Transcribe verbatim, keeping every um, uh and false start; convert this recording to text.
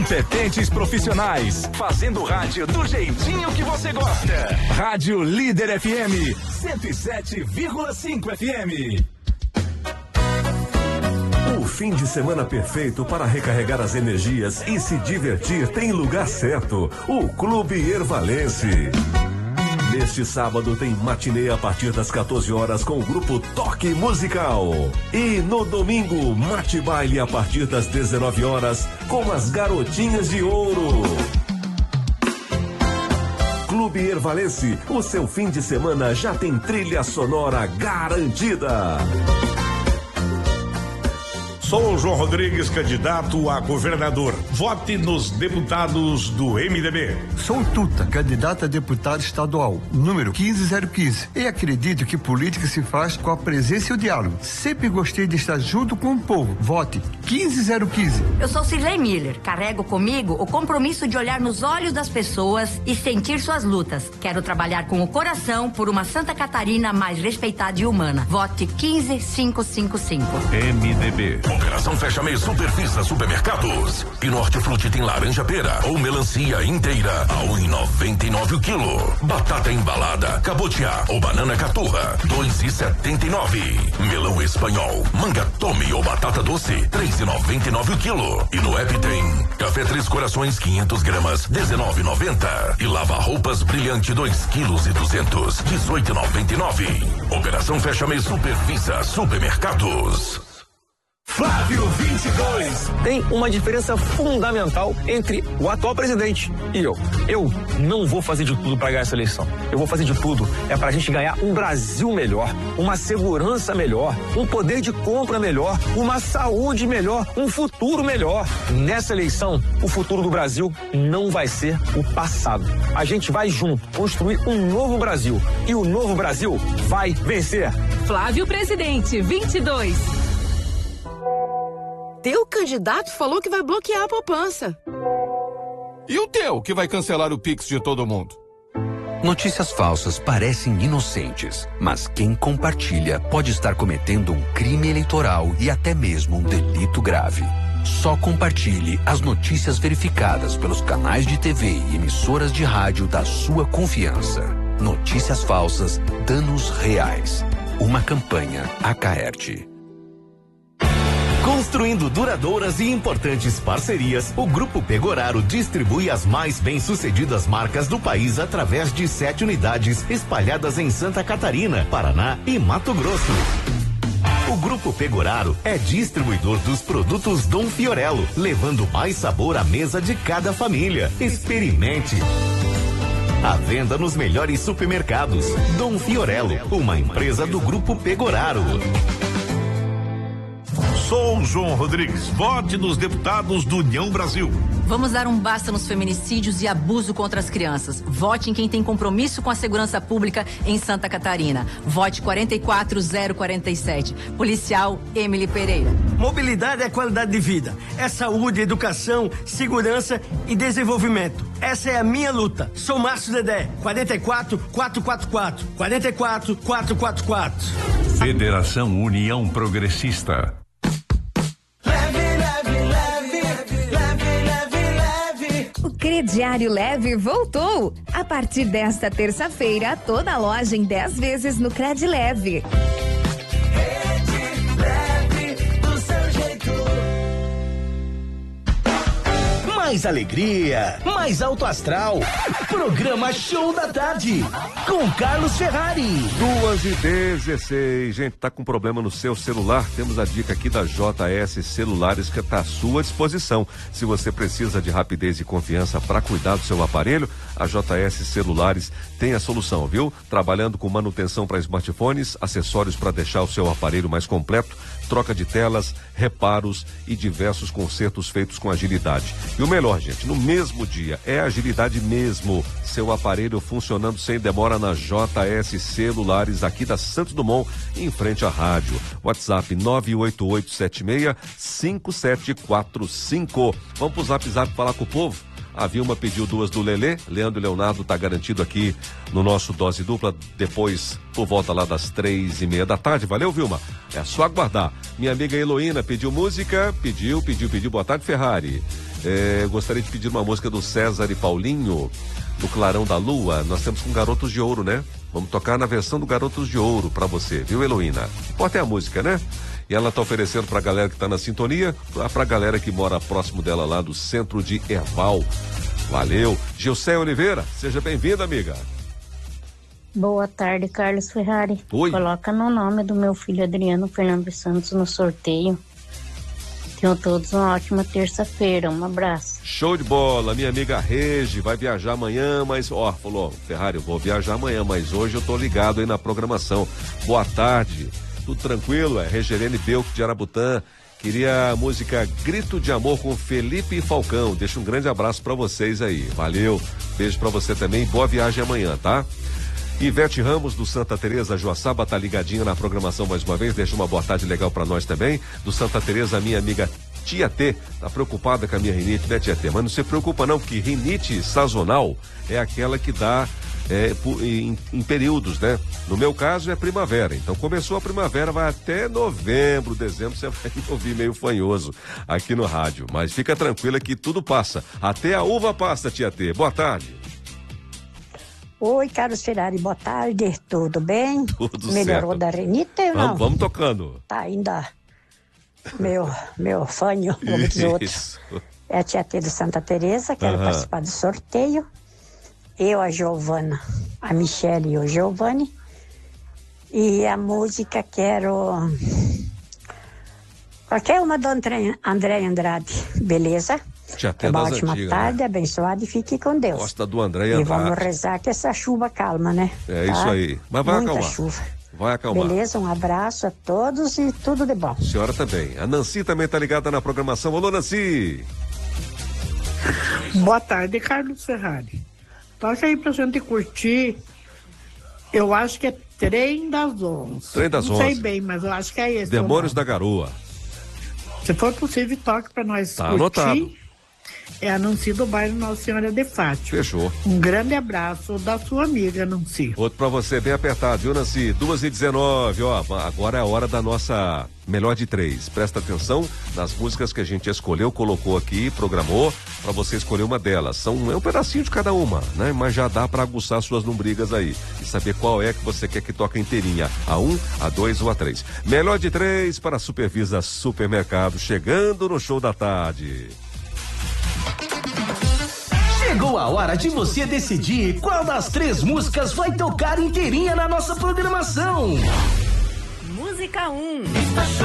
Competentes profissionais, fazendo rádio do jeitinho que você gosta. Rádio Líder F M, cento e sete vírgula cinco F M. O fim de semana perfeito para recarregar as energias e se divertir tem lugar certo. O Clube Ervalense. Neste sábado tem matinê a partir das quatorze horas com o grupo Toque Musical. E no domingo, mate baile a partir das dezenove horas com as Garotinhas de Ouro. Clube Ervalense, o seu fim de semana já tem trilha sonora garantida. Sou o João Rodrigues, candidato a governador. Vote nos deputados do M D B. Sou Tuta, candidato a deputado estadual, número quinze zero quinze. E acredito que política se faz com a presença e o diálogo. Sempre gostei de estar junto com o povo. Vote quinze zero quinze. Eu sou Cirlei Miller. Carrego comigo o compromisso de olhar nos olhos das pessoas e sentir suas lutas. Quero trabalhar com o coração por uma Santa Catarina mais respeitada e humana. Vote quinze cinco cinco cinco. M D B. Operação Fecha Mês Superfisa Supermercados. E no Hortifruti tem laranja pera ou melancia inteira a um e noventa e nove o quilo. Batata embalada, cabotiá ou banana caturra, dois e setenta e nove. Melão espanhol, manga tome ou batata doce, três e noventa e nove o quilo. E no app tem café Três Corações quinhentas gramas, dezenove e noventa. E lava roupas brilhante dois quilos e duzentos, dezoito e noventa e nove. Operação Fecha Mês Superfisa Supermercados. Flávio vinte e dois. Tem uma diferença fundamental entre o atual presidente e eu. Eu não vou fazer de tudo para ganhar essa eleição. Eu vou fazer de tudo é para a gente ganhar um Brasil melhor, uma segurança melhor, um poder de compra melhor, uma saúde melhor, um futuro melhor. Nessa eleição, o futuro do Brasil não vai ser o passado. A gente vai junto construir um novo Brasil e o novo Brasil vai vencer. Flávio Presidente, vinte e dois. Teu candidato falou que vai bloquear a poupança. E o teu, que vai cancelar o Pix de todo mundo? Notícias falsas parecem inocentes, mas quem compartilha pode estar cometendo um crime eleitoral e até mesmo um delito grave. Só compartilhe as notícias verificadas pelos canais de T V e emissoras de rádio da sua confiança. Notícias falsas, danos reais. Uma campanha Acaerte. Construindo duradouras e importantes parcerias, o Grupo Pegoraro distribui as mais bem-sucedidas marcas do país através de sete unidades espalhadas em Santa Catarina, Paraná e Mato Grosso. O Grupo Pegoraro é distribuidor dos produtos Dom Fiorello, levando mais sabor à mesa de cada família. Experimente! À venda nos melhores supermercados. Dom Fiorello, uma empresa do Grupo Pegoraro. Sou o João Rodrigues. Vote nos deputados do União Brasil. Vamos dar um basta nos feminicídios e abuso contra as crianças. Vote em quem tem compromisso com a segurança pública em Santa Catarina. Vote quatro quatro zero quatro sete. Policial Emily Pereira. Mobilidade é qualidade de vida. É saúde, educação, segurança e desenvolvimento. Essa é a minha luta. Sou Márcio Dedé. quatro quatro quatro quatro quatro. quatro quatro quatro quatro quatro. Federação União Progressista. Crediário Leve voltou. A partir desta terça-feira, toda loja em dez vezes no Cred Leve. Rede Leve, do seu jeito. Mais alegria, mais alto astral. Programa Show da Tarde, com Carlos Ferrari. duas e dezesseis. Gente, tá com problema no seu celular? Temos a dica aqui da J S Celulares que está à sua disposição. Se você precisa de rapidez e confiança para cuidar do seu aparelho, a J S Celulares tem a solução, viu? Trabalhando com manutenção para smartphones, acessórios para deixar o seu aparelho mais completo, troca de telas, reparos e diversos consertos feitos com agilidade. E o melhor, gente, no mesmo dia, é agilidade mesmo. Seu aparelho funcionando sem demora na J S Celulares, aqui da Santos Dumont, em frente à rádio. WhatsApp nove oito oito sete seis cinco sete quatro cinco. Vamos pro Zap Zap falar com o povo? A Vilma pediu duas do Lelê. Leandro e Leonardo tá garantido aqui no nosso Dose Dupla, depois por volta lá das três e meia da tarde. Valeu, Vilma? É só aguardar. Minha amiga Heloína pediu música, pediu, pediu, pediu. Boa tarde, Ferrari. É, gostaria de pedir uma música do César e Paulinho, do Clarão da Lua. Nós temos com Garotos de Ouro, né? Vamos tocar na versão do Garotos de Ouro pra você, viu, Heloína? Importa é a música, né? E ela tá oferecendo pra galera que tá na sintonia, pra, pra galera que mora próximo dela lá do centro de Erval. Valeu. Gilcé Oliveira, seja bem-vinda, amiga. Boa tarde, Carlos Ferrari. Oi. Coloca no nome do meu filho Adriano Fernando Santos no sorteio. Tenham todos uma ótima terça-feira. Um abraço. Show de bola. Minha amiga Regi vai viajar amanhã, mas, ó, falou, Ferrari, eu vou viajar amanhã, mas hoje eu tô ligado aí na programação. Boa tarde. Tudo tranquilo? É Regerene Belco de Arabutã. Queria a música Grito de Amor com Felipe e Falcão. Deixa um grande abraço pra vocês aí. Valeu. Beijo pra você também. Boa viagem amanhã, tá? Ivete Ramos, do Santa Teresa, Joaçaba, tá ligadinha na programação mais uma vez, deixa uma boa tarde legal pra nós também. Do Santa Teresa, minha amiga Tia T, tá preocupada com a minha rinite, né, Tia T? Mas não se preocupa não, porque rinite sazonal é aquela que dá é, em, em períodos, né? No meu caso é primavera, então começou a primavera, vai até novembro, dezembro, você vai ouvir meio fanhoso aqui no rádio, mas fica tranquila que tudo passa, até a uva passa, Tia T. Boa tarde. Oi, Carlos Ferrari, boa tarde, tudo bem? Tudo Melhorou certo. da rinite ou não? Vamos, vamos tocando. Tá ainda meu, meu fanho, como diz o outro. É a Tia T de Santa Teresa, quero Aham. participar do sorteio. Eu, a Giovana, a Michele e o Giovanni. E a música quero... Qualquer uma do André, André Andrade, beleza? Tia T Uma das ótima antigas, tarde, né? abençoada e fique com Deus. Gosta do André E vamos Andrade. rezar que essa chuva calma, né? É Tá? isso aí. Mas vai Muita acalmar. chuva. Vai acalmar. Beleza? Um abraço a todos e tudo de bom. A senhora também. A Nancy também tá ligada na programação. Alô, Nancy! Boa tarde, Carlos Ferrari. Toca aí pra gente curtir. Eu acho que é Trem das Onze. Trem das Não sei Onze. bem, mas eu acho que é esse. Demônios o da nome. Garoa. Se for possível, toque pra nós Tá curtir. anotado. É Anuncio do bairro Nossa Senhora de Fátima. Fechou. Um grande abraço da sua amiga, Anuncio. Outro pra você bem apertado, viu, Nancy? duas e dezenove, ó. Agora é a hora da nossa melhor de três. Presta atenção nas músicas que a gente escolheu, colocou aqui, programou, pra você escolher uma delas. São, é um pedacinho de cada uma, né? Mas já dá pra aguçar suas lombrigas aí e saber qual é que você quer que toque inteirinha. A um, a dois ou a três. Melhor de três para a Supervisa Supermercado, chegando no show da tarde. Chegou a hora de você decidir qual das três músicas vai tocar inteirinha na nossa programação. Música um. Está